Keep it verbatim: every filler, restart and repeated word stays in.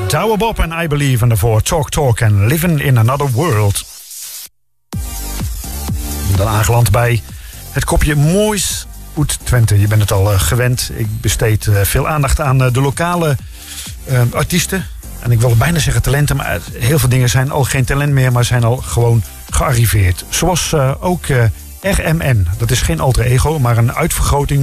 Douwe Bob en I Believe en daarvoor Talk Talk en Living in Another World. Dan aangeland bij het kopje Moois Oet Twente. Je bent het al uh, gewend. Ik besteed uh, veel aandacht aan uh, de lokale uh, artiesten. En ik wil bijna zeggen talenten, maar heel veel dingen zijn al geen talent meer, maar zijn al gewoon gearriveerd. Zoals uh, ook uh, R M N. Dat is geen alter ego, maar een uitvergroting